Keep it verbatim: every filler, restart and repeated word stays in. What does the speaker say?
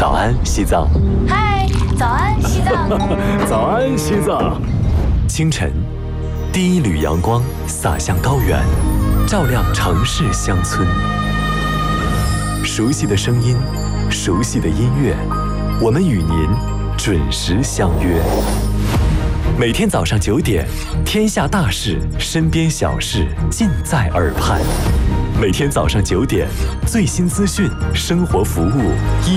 早安，西藏。 嗨，早安，西藏。 早安，西藏。清晨，第一缕阳光洒向高原，照亮城市乡村。熟悉的声音，熟悉的音乐，我们与您准时相约。每天早上九点，天下大事，身边小事，尽在耳畔。每天早上九点，最新资讯，生活服务。